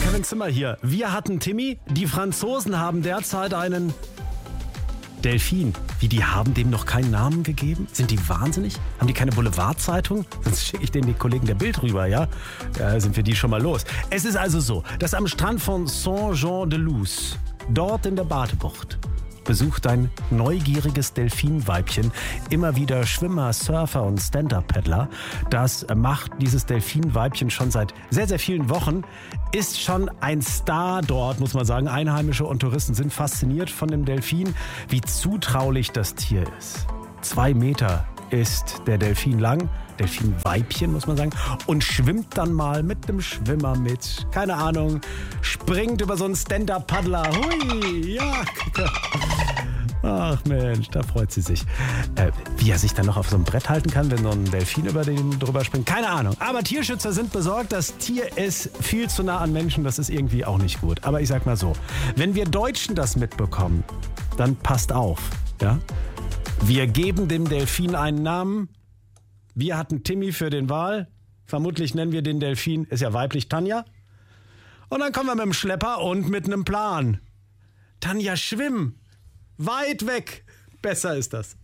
Kevin Zimmer hier. Wir hatten Timmy. Die Franzosen haben derzeit einen Delfin. Wie, die haben dem noch keinen Namen gegeben? Sind die wahnsinnig? Haben die keine Boulevardzeitung? Sonst schicke ich den die Kollegen der Bild rüber, ja? Ja, sind wir die schon mal los. Es ist also so, dass am Strand von Saint-Jean-de-Luz, dort in der Badebucht, besucht ein neugieriges Delfinweibchen immer wieder Schwimmer, Surfer und Stand-Up-Paddler. Das macht dieses Delfinweibchen schon seit sehr, sehr vielen Wochen. Ist schon ein Star dort, muss man sagen. Einheimische und Touristen sind fasziniert von dem Delfin, wie zutraulich das Tier ist. 2 Meter ist der Delfin lang, Delfinweibchen muss man sagen, und schwimmt dann mal mit einem Schwimmer mit, keine Ahnung, springt über so einen Stand-Up-Paddler. Hui, ja. Ach Mensch, da freut sie sich. Wie er sich dann noch auf so einem Brett halten kann, wenn so ein Delfin über den drüber springt, keine Ahnung. Aber Tierschützer sind besorgt, das Tier ist viel zu nah an Menschen, das ist irgendwie auch nicht gut. Aber ich sag mal so, wenn wir Deutschen das mitbekommen, dann passt auf, ja? Wir geben dem Delfin einen Namen. Wir hatten Timmy für den Wal. Vermutlich nennen wir den Delfin, ist ja weiblich, Tanja. Und dann kommen wir mit dem Schlepper und mit einem Plan. Tanja, schwimm! Weit weg! Besser ist das.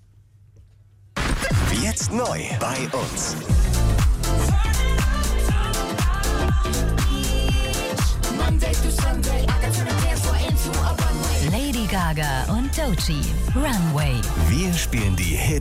Jetzt neu bei uns. Lady Gaga und Doechii, Runway. Wir spielen die Hits